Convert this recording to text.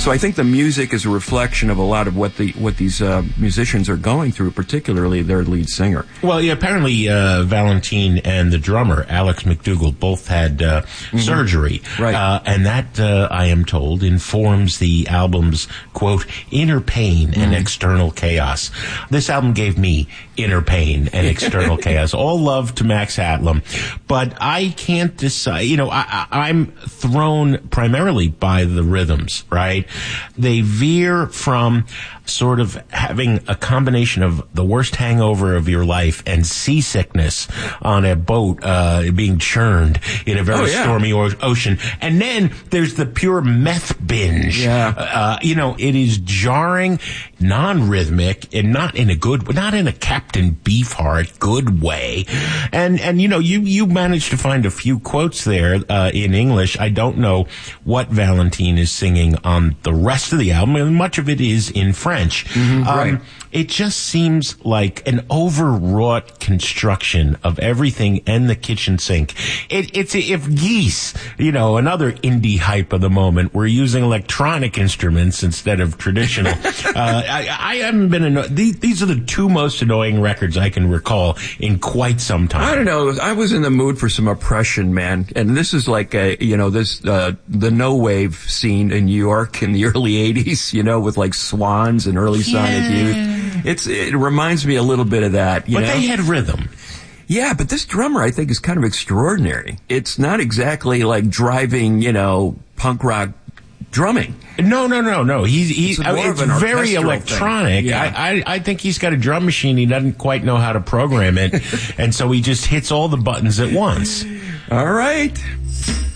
So I think the music is a reflection of a lot of what these musicians are going through, particularly their lead singer. Well, yeah, apparently Valentine and the drummer, Alex McDougall, both had surgery. Right. And that, I am told, informs the album's, quote, inner pain and external chaos. This album gave me inner pain and external chaos. All love to Max Hatlam. But I can't decide. You know, I'm thrown primarily by the rhythms, right? They veer from sort of having a combination of the worst hangover of your life and seasickness on a boat being churned in a very stormy ocean. And then there's the pure meth binge. Yeah. You know, it is jarring, non-rhythmic, and not in a Captain Beefheart good way. And you know, you managed to find a few quotes there in English. I don't know what Valentine is singing on the rest of the album, and much of it is in French. Right. It just seems like an overwrought construction of everything and the kitchen sink. It's if Geese, you know, another indie hype of the moment, were using electronic instruments instead of traditional. I haven't been annoyed. These are the two most annoying records I can recall in quite some time. I don't know. I was in the mood for some oppression, man. And this is like the no wave scene in New York in the early 80s, you know, with like Swans and early Sonic Youth. It reminds me a little bit of that, but they had rhythm. Yeah, but this drummer, I think, is kind of extraordinary. It's not exactly like driving, you know, punk rock drumming. No. It's very electronic. Yeah. I think he's got a drum machine. He doesn't quite know how to program it. And so he just hits all the buttons at once. All right.